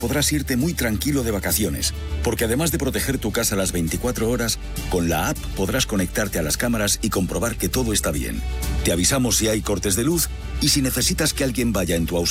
podrás irte muy tranquilo de vacaciones, porque además de proteger tu casa las 24 horas, con la app podrás conectarte a las cámaras y comprobar que todo está bien. Te avisamos si hay cortes de luz y si necesitas que alguien vaya en tu ausencia